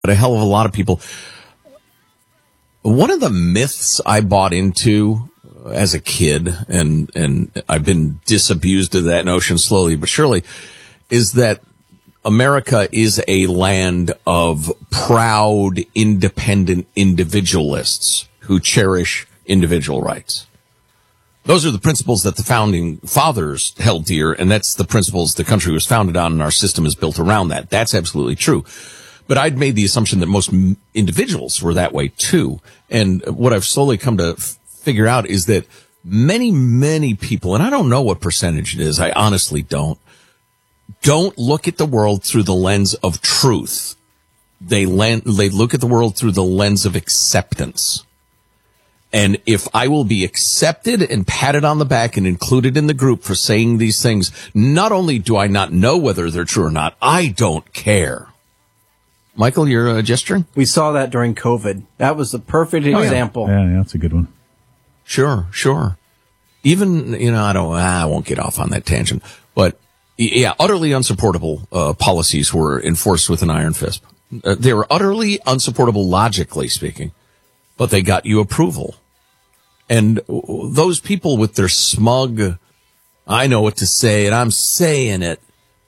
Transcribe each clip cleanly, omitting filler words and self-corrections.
a hell of a lot of people. One of the myths I bought into as a kid, and I've been disabused of that notion slowly but surely, is that America is a land of proud, independent individualists who cherish individual rights. Those are the principles that the founding fathers held dear, and that's the principles the country was founded on, and our system is built around that. That's absolutely true. But I'd made the assumption that most individuals were that way too. And what I've slowly come to figure out is that many, many people, and I don't know what percentage it is, I honestly don't look at the world through the lens of truth. They look at the world through the lens of acceptance. And if I will be accepted and patted on the back and included in the group for saying these things, not only do I not know whether they're true or not, I don't care. Michael, you're gesturing? We saw that during COVID. That was the perfect example. Yeah, that's a good one. Sure. Even, I won't get off on that tangent. But, yeah, utterly unsupportable policies were enforced with an iron fist. They were utterly unsupportable, logically speaking, but they got you approval. And those people with their smug, I know what to say, and I'm saying it,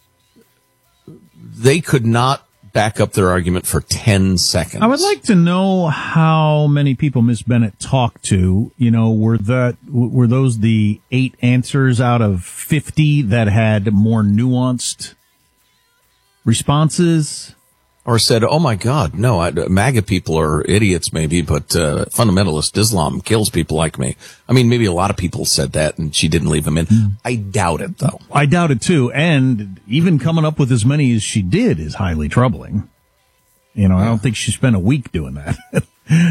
they could not back up their argument for 10 seconds. I would like to know how many people Miss Bennett talked to. Were those the 8 answers out of 50 that had more nuanced responses? Or said, oh my God, no, MAGA people are idiots maybe, but fundamentalist Islam kills people like me. I mean, maybe a lot of people said that and she didn't leave them in. I doubt it, though. I doubt it, too. And even coming up with as many as she did is highly troubling. I don't think she spent a week doing that.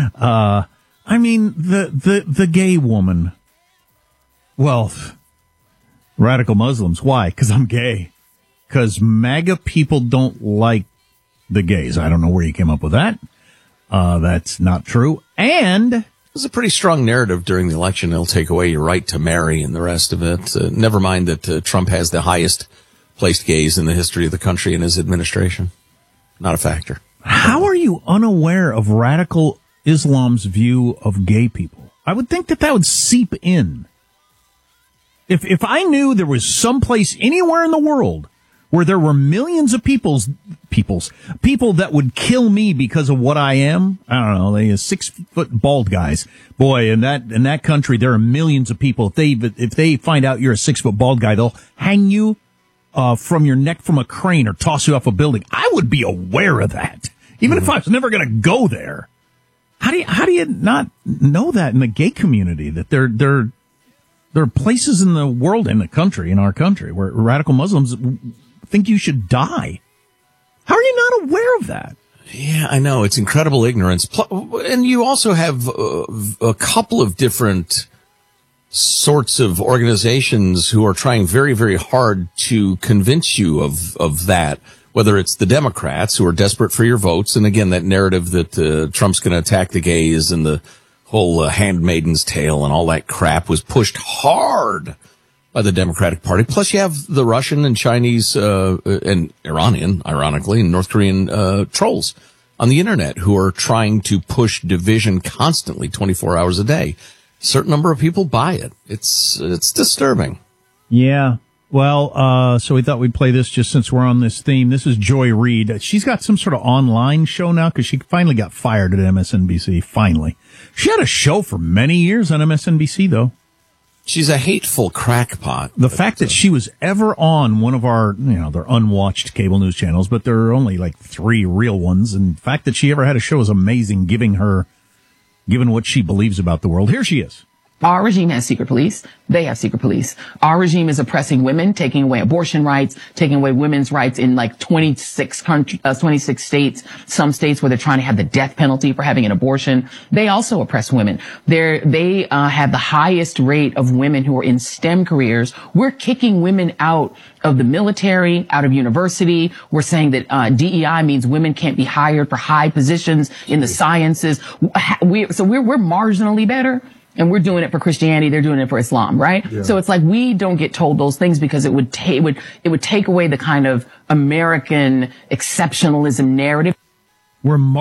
I mean, the gay woman. Well, radical Muslims. Why? Because I'm gay. Because MAGA people don't like the gays. I don't know where you came up with that. That's not true. And it was a pretty strong narrative during the election. They'll take away your right to marry and the rest of it. Never mind that Trump has the highest placed gays in the history of the country in his administration. Not a factor. How are you unaware of radical Islam's view of gay people? I would think that would seep in. If I knew there was some place anywhere in the world where there were millions of people that would kill me because of what I am. I don't know. They are 6-foot bald guys. Boy, in that country, there are millions of people. If they find out you're a 6-foot bald guy, they'll hang you, from your neck from a crane or toss you off a building. I would be aware of that. Even if I was never going to go there. How do you not know that in the gay community, that there are places in the world, in our country, where radical Muslims think you should die? How are you not aware of that? Yeah, I know. It's incredible ignorance. And you also have a couple of different sorts of organizations who are trying very, very hard to convince you of that, whether it's the Democrats who are desperate for your votes. And again, that narrative that Trump's going to attack the gays and the whole Handmaid's Tale and all that crap was pushed hard by the Democratic Party. Plus, you have the Russian and Chinese and Iranian, ironically, and North Korean trolls on the internet who are trying to push division constantly, 24 hours a day. A certain number of people buy it. It's disturbing. Yeah. Well, so we thought we'd play this just since we're on this theme. This is Joy Reid. She's got some sort of online show now because she finally got fired at MSNBC. Finally. She had a show for many years on MSNBC, though. She's a hateful crackpot. The fact that she was ever on one of our, they're unwatched cable news channels, but there are only like 3 real ones. And the fact that she ever had a show is amazing, given what she believes about the world. Here she is. Our regime has secret police. They have secret police. Our regime is oppressing women, taking away abortion rights, taking away women's rights in like 26 states, some states where they're trying to have the death penalty for having an abortion. They also oppress women. They have the highest rate of women who are in STEM careers. We're kicking women out of the military, out of university. We're saying that DEI means women can't be hired for high positions in the sciences. We're marginally better. And we're doing it for Christianity. They're doing it for Islam, right? Yeah. So it's like we don't get told those things because it would take away the kind of American exceptionalism narrative. where